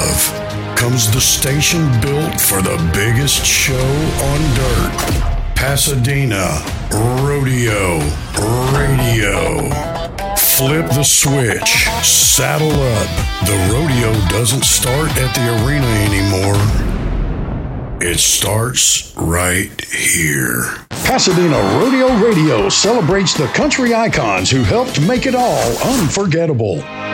love comes the station built for the biggest show on dirt. Pasadena Rodeo Radio. Flip the switch. Saddle up. The rodeo doesn't start at the arena anymore. It starts right here. Pasadena Rodeo Radio celebrates the country icons who helped make it all unforgettable.